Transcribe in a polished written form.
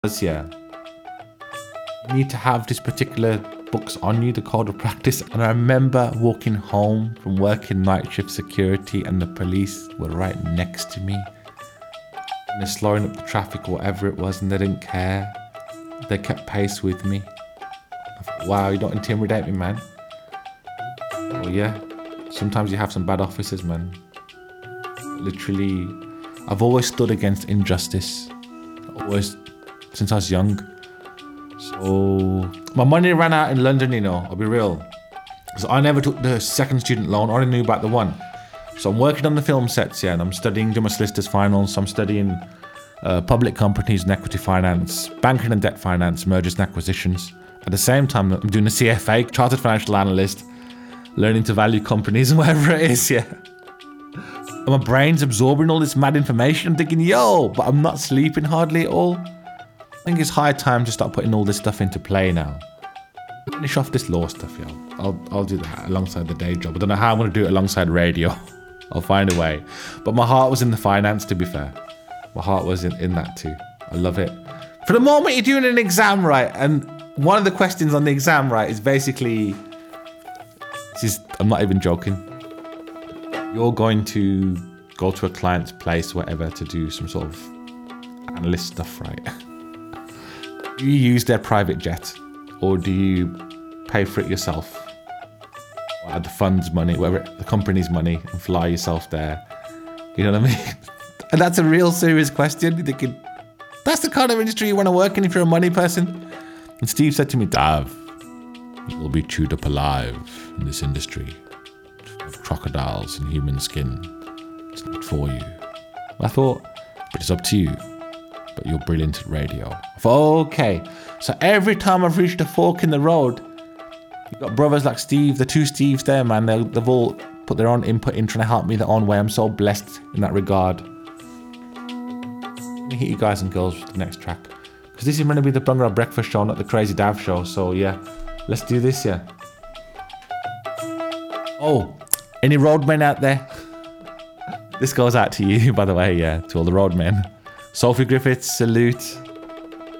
Yeah, you need to have this particular books on you, the code of practice. And I remember walking home from working night shift security and the police were right next to me. And they're slowing up the traffic or whatever it was, and they didn't care. They kept pace with me. I thought, wow, you don't intimidate me, man. Well, yeah, sometimes you have some bad officers, man. Literally, I've always stood against injustice. Always, since I was young. So, my money ran out in London, you know, I'll be real. So I never took the second student loan, I only knew about the one. So I'm working on the film sets, yeah, and I'm studying, doing my solicitor's finals. So I'm studying public companies and equity finance, banking and debt finance, mergers and acquisitions. At the same time, I'm doing a CFA, Chartered Financial Analyst, learning to value companies and whatever it is, yeah. And my brain's absorbing all this mad information. I'm thinking, yo, but I'm not sleeping hardly at all. I think it's high time to start putting all this stuff into play now. Finish off this law stuff, yo. I'll do that alongside the day job. I don't know how I'm going to do it alongside radio. I'll find a way. But my heart was in the finance, to be fair. My heart was in that too. I love it. For the moment you're doing an exam, right, and one of the questions on the exam, right, is basically, I'm not even joking. You're going to go to a client's place, whatever, to do some sort of analyst stuff, right? Do you use their private jet, or do you pay for it yourself? Or the fund's money, whatever, the company's money, and fly yourself there? You know what I mean? And that's a real serious question. You're thinking, that's the kind of industry you want to work in if you're a money person? And Steve said to me, Dav, you will be chewed up alive in this industry of crocodiles and human skin. It's not for you. I thought, but it's up to you. But you're brilliant at radio. I thought, okay. So every time I've reached a fork in the road, you've got brothers like Steve, the two Steves there, man. They've all put their own input in trying to help me their own way. I'm so blessed in that regard. Let me hit you guys and girls with the next track. Because this is going to be the Bhangra Breakfast Show, not the Crazy Dav Show. So yeah, let's do this, yeah. Oh, any roadmen out there? This goes out to you, by the way, yeah, to all the roadmen. Sophie Griffiths, salute.